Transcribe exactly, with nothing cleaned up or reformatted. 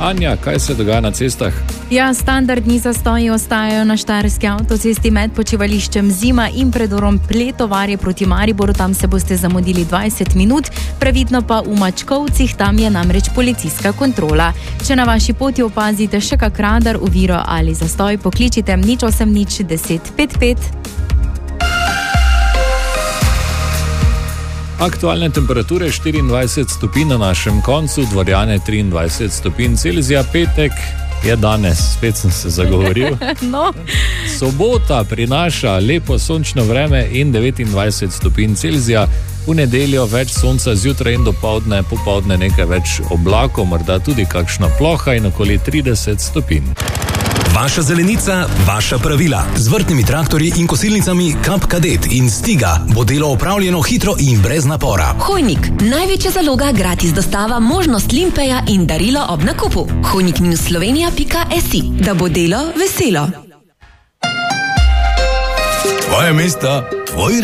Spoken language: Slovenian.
Anja, kaj se dogaja na cestah? Ja, standardni zastoji ostajajo na štajerski avtocesti med počivališčem Zima in predorom Pletovarje proti Mariboru. Tam se boste zamudili dvajset minut, previdno pa v Mačkovcih, tam je namreč policijska kontrola. Če na vaši poti opazite še kak radar, oviro ali zastoj, pokličite nič osem nič deset pet pet. Aktualne temperature štiriindvajset stopinj na našem koncu, Dvorjane triindvajset stopinj Celzija, petek je danes, spet sem se zagovoril. No. Sobota prinaša lepo sončno vreme in devetindvajset stopinj Celzija, v nedeljo več sonca zjutraj in dopoldne, popoldne nekaj več oblakov, morda tudi kakšna ploha in okoli trideset stopinj. Vaša zelenica, vaša pravila. Z vrtnimi traktorji in kosilnicami Kap Kadet in Stiga bo delo opravljeno hitro in brez napora. Hojnik, največja zaloga, gratis dostava, možnost limpeja in darilo ob nakupu. hojnik slovenija pika si, da bo delo veselo. Tvoje mesto, tvoj